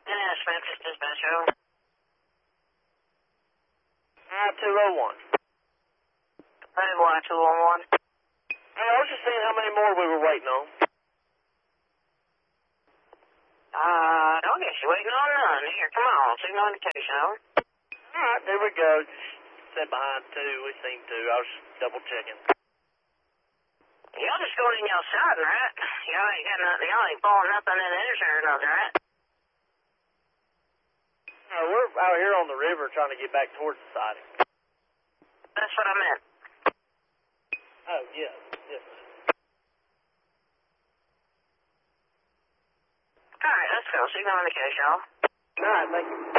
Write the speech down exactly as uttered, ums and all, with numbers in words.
Yes, Memphis Dispatch, over. I two oh one. Hey, Y two oh one. Hey, I was just seeing how many more we were waiting on. Uh, I don't guess you're waiting on none. Here, come on. Signal indication, over. Alright, there we go. Just set behind two, we seen two. I was just double checking. Y'all just going in y'all siding, right? Y'all ain't got nothing, y'all ain't pulling nothing in the interstate or nothing, right? Uh, we're out here on the river trying to get back towards the siding. That's what I meant. Oh, yes, yes. Alright, let's go. Signal indication, over. Alright, thank you.